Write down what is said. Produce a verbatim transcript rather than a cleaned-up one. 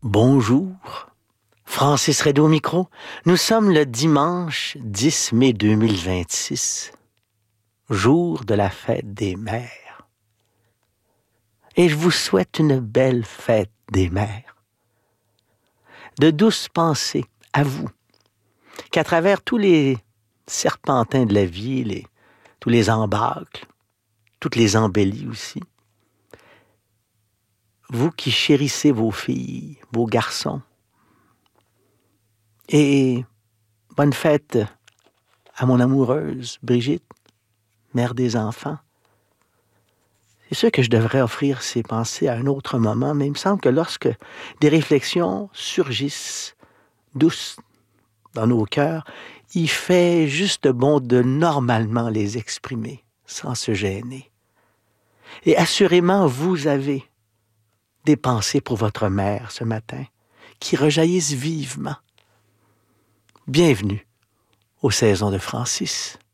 Bonjour, Francis Redé au micro. Nous sommes le dimanche dix mai deux mille vingt-six, jour de la fête des mères. Et je vous souhaite une belle fête des mères. De douces pensées à vous, qu'à travers tous les serpentins de la vie, les, tous les embâcles, toutes les embellies aussi, vous qui chérissez vos filles, vos garçons, et bonne fête à mon amoureuse Brigitte, mère des enfants. C'est sûr que je devrais offrir ces pensées à un autre moment, mais il me semble que lorsque des réflexions surgissent douces dans nos cœurs, il fait juste bon de normalement les exprimer sans se gêner. Et assurément, vous avez des pensées pour votre mère ce matin qui rejaillissent vivement. Bienvenue aux saisons de Francis.